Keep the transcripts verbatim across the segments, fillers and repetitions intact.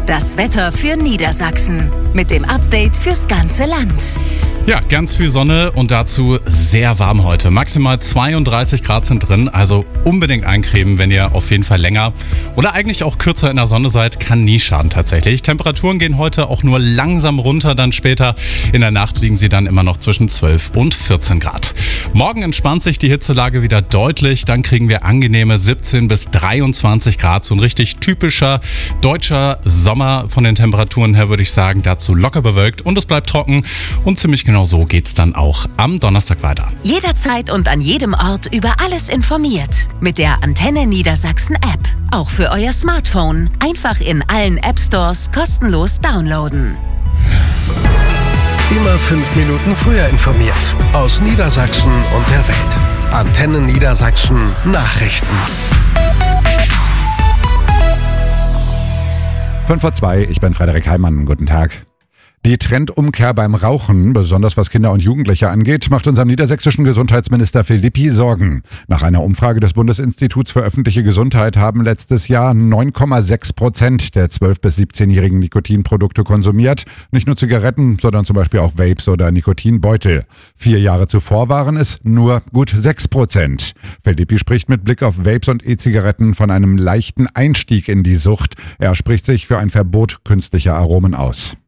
Das Wetter für Niedersachsen mit dem Update fürs ganze Land. Ja, ganz viel Sonne und dazu sehr warm heute. Maximal zweiunddreißig Grad sind drin, also unbedingt eincremen, wenn ihr auf jeden Fall länger oder eigentlich auch kürzer in der Sonne seid, kann nie schaden tatsächlich. Temperaturen gehen heute auch nur langsam runter, dann später in der Nacht liegen sie dann immer noch zwischen zwölf und vierzehn Grad. Morgen entspannt sich die Hitzelage wieder deutlich, dann kriegen wir angenehme siebzehn bis dreiundzwanzig Grad, so ein richtig typischer deutscher Sommer von den Temperaturen her, würde ich sagen, dazu locker bewölkt und es bleibt trocken und ziemlich genau so geht's dann auch am Donnerstag weiter. Jederzeit und an jedem Ort über alles informiert. Mit der Antenne Niedersachsen App. Auch für euer Smartphone. Einfach in allen App Stores kostenlos downloaden. Immer fünf Minuten früher informiert. Aus Niedersachsen und der Welt. Antenne Niedersachsen Nachrichten. fünf vor zwei, ich bin Frederik Heimann. Guten Tag. Die Trendumkehr beim Rauchen, besonders was Kinder und Jugendliche angeht, macht unserem niedersächsischen Gesundheitsminister Philippi Sorgen. Nach einer Umfrage des Bundesinstituts für öffentliche Gesundheit haben letztes Jahr neun Komma sechs Prozent der zwölf- bis siebzehnjährigen Nikotinprodukte konsumiert. Nicht nur Zigaretten, sondern zum Beispiel auch Vapes oder Nikotinbeutel. Vier Jahre zuvor waren es nur gut sechs Prozent. Philippi spricht mit Blick auf Vapes und E-Zigaretten von einem leichten Einstieg in die Sucht. Er spricht sich für ein Verbot künstlicher Aromen aus.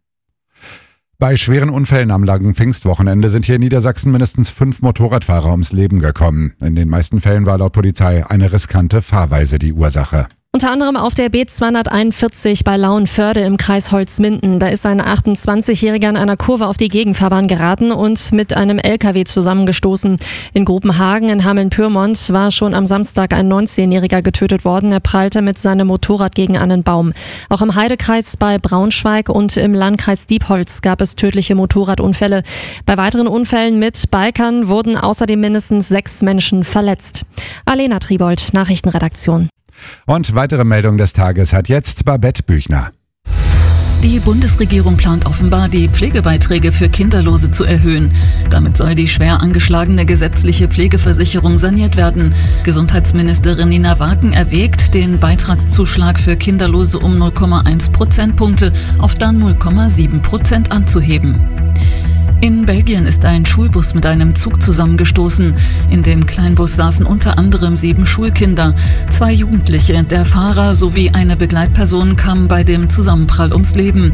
Bei schweren Unfällen am langen Pfingstwochenende sind hier in Niedersachsen mindestens fünf Motorradfahrer ums Leben gekommen. In den meisten Fällen war laut Polizei eine riskante Fahrweise die Ursache. Unter anderem auf der B zweihunderteinundvierzig bei Lauenförde im Kreis Holzminden. Da ist ein achtundzwanzigjähriger in einer Kurve auf die Gegenfahrbahn geraten und mit einem L K W zusammengestoßen. In Grubenhagen in Hameln-Pyrmont war schon am Samstag ein neunzehnjähriger getötet worden. Er prallte mit seinem Motorrad gegen einen Baum. Auch im Heidekreis bei Braunschweig und im Landkreis Diepholz gab es tödliche Motorradunfälle. Bei weiteren Unfällen mit Bikern wurden außerdem mindestens sechs Menschen verletzt. Alena Tribold, Nachrichtenredaktion. Und weitere Meldung des Tages hat jetzt Babette Büchner. Die Bundesregierung plant offenbar, die Pflegebeiträge für Kinderlose zu erhöhen. Damit soll die schwer angeschlagene gesetzliche Pflegeversicherung saniert werden. Gesundheitsministerin Nina Waken erwägt, den Beitragszuschlag für Kinderlose um null Komma eins Prozentpunkte auf dann null Komma sieben Prozent anzuheben. In Belgien ist ein Schulbus mit einem Zug zusammengestoßen. In dem Kleinbus saßen unter anderem sieben Schulkinder. Zwei Jugendliche, der Fahrer sowie eine Begleitperson kamen bei dem Zusammenprall ums Leben.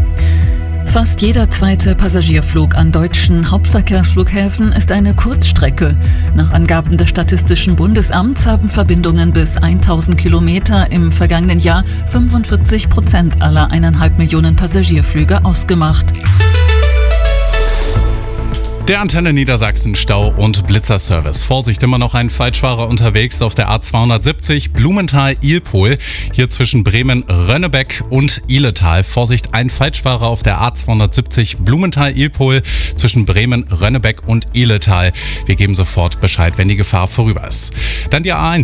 Fast jeder zweite Passagierflug an deutschen Hauptverkehrsflughäfen ist eine Kurzstrecke. Nach Angaben des Statistischen Bundesamts haben Verbindungen bis tausend Kilometer im vergangenen Jahr fünfundvierzig Prozent aller eineinhalb Millionen Passagierflüge ausgemacht. Der Antenne Niedersachsen Stau- und Blitzerservice. Vorsicht, immer noch ein Falschfahrer unterwegs auf der A zweihundertsiebzig Blumenthal-Ilpol. Hier zwischen Bremen-Rönnebeck und Ihletal. Vorsicht, ein Falschfahrer auf der A zweihundertsiebzig Blumenthal-Ilpol zwischen Bremen-Rönnebeck und Ihletal. Wir geben sofort Bescheid, wenn die Gefahr vorüber ist. Dann die A eins.